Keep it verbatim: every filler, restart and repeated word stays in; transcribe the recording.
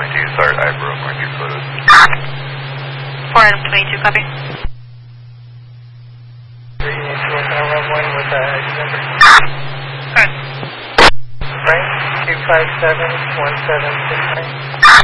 twenty-two, start Ibro, mark your photos. four Adam twenty-two, copy. three two one one one with uh, I D number. Alright. Frank, two five seven one seven six nine.